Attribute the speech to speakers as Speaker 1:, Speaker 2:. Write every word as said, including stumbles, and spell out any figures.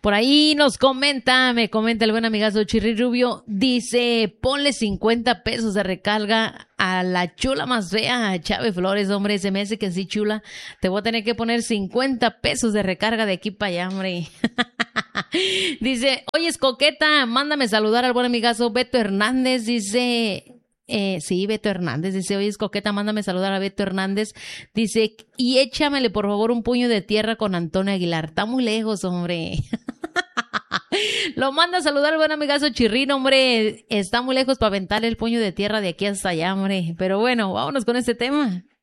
Speaker 1: Por ahí nos comenta, me comenta el buen amigazo Chirri Rubio, dice, ponle cincuenta pesos de recarga a la chula más fea, a Chávez Flores, hombre, se me hace que sí, chula. Te voy a tener que poner cincuenta pesos de recarga de aquí para allá, hombre. Dice, oye, es coqueta, mándame saludar al buen amigazo Beto Hernández, dice... Eh, sí, Beto Hernández, dice, oye, es coqueta, mándame saludar a Beto Hernández, dice, y échamele por favor un puño de tierra con Antonio Aguilar, está muy lejos, hombre. Lo manda a saludar el buen amigazo Chirrín, hombre, está muy lejos para aventarle el puño de tierra de aquí hasta allá, hombre, pero bueno, vámonos con este tema.